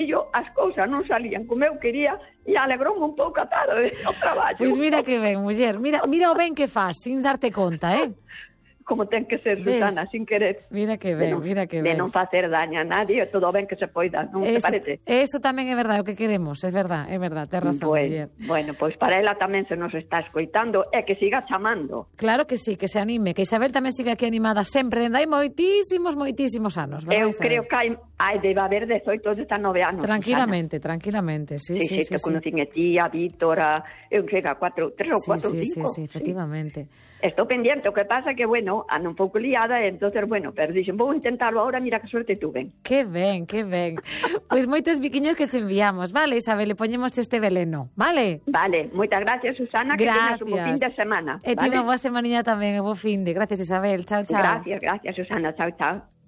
fillo as cousas non salían como eu quería e alegroume un pouco a tarde ao traballo. Pois mira que ben, muller, mira o ben que faz, sin darte conta, Como ten que ser, Susana, sin querer. Mira que ben, De non facer daño a nadie, todo ben que se poida, non te parece? Eso tamén é verdade, o que queremos, é verdade, tes razón, muller. Bueno, pois para ela tamén se nos está escoitando e que siga chamando. Claro que sí, que se anime, que Isabel tamén siga aquí animada sempre, dende hai moitísimos anos, verdad, Eu creo que debe haber 18, 19 anos. Tranquilamente, sí. Sí, que conocín a ti, a Víctor, eu sei a 3 ou 4 ou 5. Sí, efectivamente. Estou pendiente, o que pasa que, bueno, ando un pouco liada, e entonces, bueno, pero dixen, vou intentarlo ahora, mira que suerte tuven. Que ben. Pois moitos biquiños que te enviamos, vale, Isabel, le poñemos este veleno, vale? Vale, moitas gracias, Susana, que teñas un bo fin de semana. E ti unha boa semaniña tamén, un bo fin de. Gracias, Isabel, chao. Gracias, Susana, chao.